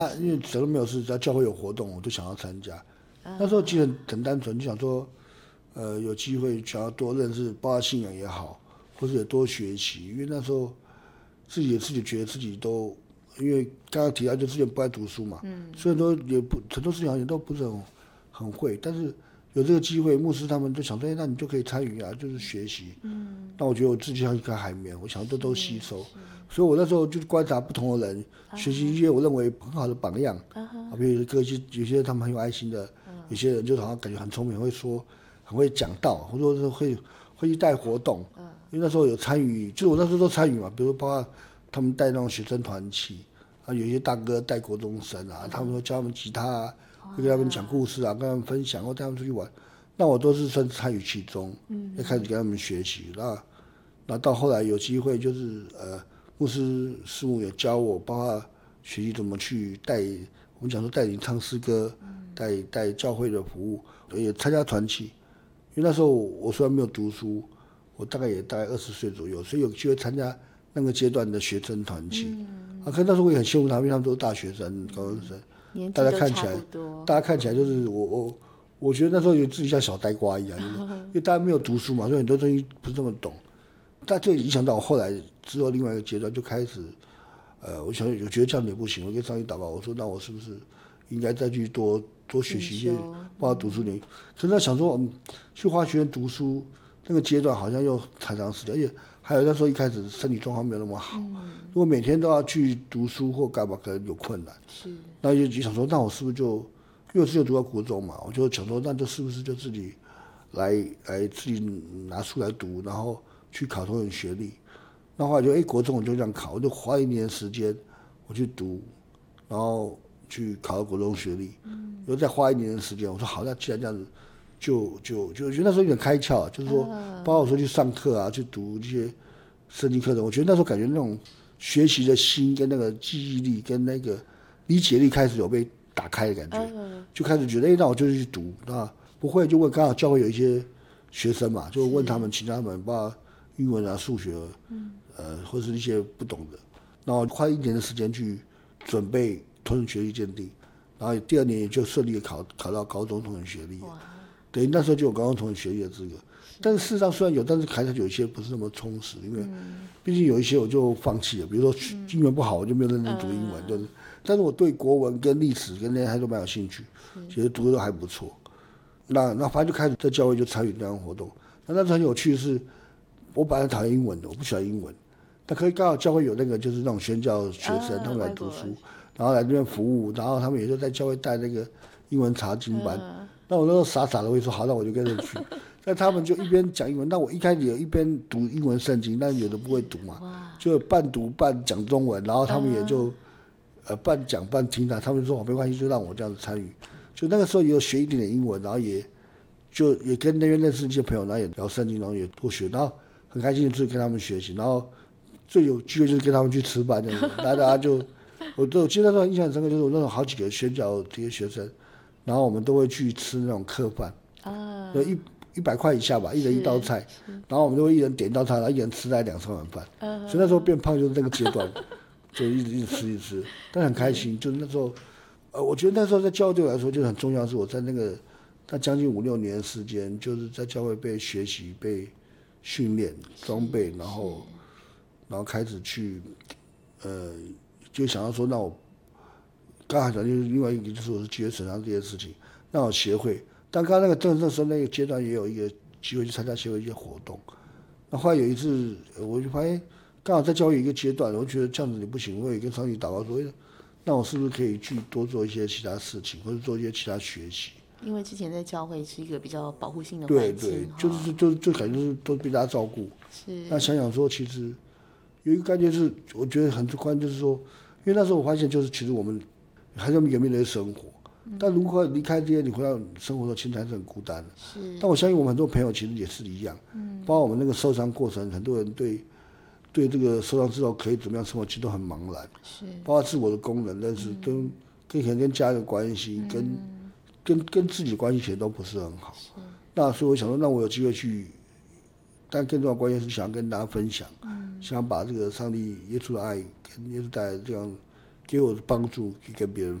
因为只要没有事，只要教会有活动，我都想要参加。那时候其实很单纯，就想说，有机会想要多认识，包括信仰也好，或者也多学习。因为那时候自己觉得自己都，因为刚刚提到就之前不爱读书嘛，所以说也不很多事情也都不是很会，但是有这个机会，牧师他们就想说，那你就可以参与啊，就是学习。那我觉得我自己像一颗海绵，我想都吸收，所以我那时候就观察不同的人，学习一些我认为很好的榜样，比如有些他们很有爱心的，有些人就好像感觉很聪明，会说，很会讲道，或者说是会去带活动。因为那时候有参与，就是我那时候都参与嘛，比如包括他们带那种学生团契，有一些大哥带国中生啊，他们会教他们吉他啊，会跟他们讲故事啊，跟他们分享，或带他们出去玩，那我都是算参与其中，一开始跟他们学习，那到后来有机会就是牧师师母也教我，包括学习怎么去带，我们讲说带领唱诗歌，带教会的服务，也参加团契，因为那时候我虽然没有读书。我大概20岁左右，所以有机会参加那个阶段的学生团契。可是那时候我也很羡慕他们，因为他们都是大学生、高中生，大家看起来就是我觉得那时候有自己像小呆瓜一样，因为大家没有读书嘛，所以很多东西不是那么懂。但这影响到我后来之后另外一个阶段就开始，我觉得这样也不行，我跟上帝祷告，我说那我是不是应该再去多学习一些，包括读书可是那想说，去花学院读书。那个阶段好像又太长时间，而且还有那时候一开始身体状况没有那么好，如果每天都要去读书或干嘛，可能有困难。那就想说，那我是不是就，因为我只有读到国中嘛，我就想说，那就是不是就自己来自己拿书来读，然后去考同等学历。那后来就国中我就这样考，我就花1年时间我去读，然后去考到国中学历，又再花1年的时间，我说好，那既然这样子。就觉得那时候有点开窍，就是说，包括我说去上课啊，去读一些圣经课程，我觉得那时候感觉那种学习的心跟那个记忆力跟那个理解力开始有被打开的感觉，就开始觉得，那我就去读，不会就问，刚好教会有一些学生嘛，就问他们，请他们把英文啊、数学，或是一些不懂的，然后花1年的时间去准备同等学历鉴定，然后第2年也就顺利的考到高中同等学历。对，那时候就有高中同等学历的资格，但是事实上虽然有，但是还是有一些不是那么充实，因为毕竟有一些我就放弃了，比如说英文不好，我就没有认真读英文，就是，但是我对国文跟历史跟那些还都蛮有兴趣，其实读的都还不错。那反正就开始在教会就参与这样的活动。那时候很有趣的是，我本来讨厌英文的，我不喜欢英文，但可以刚好教会有那个就是那种宣教学生，他们来读书，然后来这边服务，然后他们也就在教会带那个英文查经班。那我那时候傻傻的会说好，那我就跟着去。但他们就一边讲英文，那我一开始有一边读英文圣经，但有的不会读嘛，就半读半讲中文，然后他们也就半讲半听他们说没关系，就让我这样子参与。就那个时候也有学一点点英文，然后也跟那边认识一些朋友，然后也聊圣经，然后也多学，然后很开心的去跟他们学习，然后最有机会就是跟他们去吃饭这样子，大家就我记得那时候印象很深刻，就是我那种好几个宣教这些学生。然后我们都会去吃那种客饭，就100块以下吧，一人1道菜，然后我们就会一人点1道菜，然后一人吃大概2、3碗饭，所以那时候变胖就是那个阶段，就一直吃，但很开心。就是那时候，我觉得那时候在教会对我来说就很重要，是我在那将近5、6年的时间，就是在教会被学习、被训练、装备，然后开始去，就想要说，那我。刚才讲就是另外一个，就是我是接神上这些事情，让我协会。但刚刚那个正时候那个阶段也有一个机会去参加协会一些活动。那后来有一次，我就发现刚好在教育一个阶段，我觉得这样子也不行，我也跟上帝祷告说，那我是不是可以去多做一些其他事情，或者做一些其他学习？ 因为之前在教会是一个比较保护性的环境， 对，就感觉就是都被大家照顾。 是。 那想说，其实有一个感觉是，我觉得很关键，就是说，因为那时候我发现，就是其实我们。还是要面对生活，但如果离开这些，你回到生活的其实还是很孤单的。但我相信我们很多朋友其实也是一样，包括我们那个受伤过程，很多人对这个受伤之后可以怎么样生活，其实都很茫然。包括自我的功能认识，可能跟家人的关系，跟自己的关系其实都不是很好。那所以我想说，那我有机会去，但更重要的关键是想跟大家分享，想把这个上帝耶稣的爱跟耶稣带来这样。 给我的帮助可以跟别人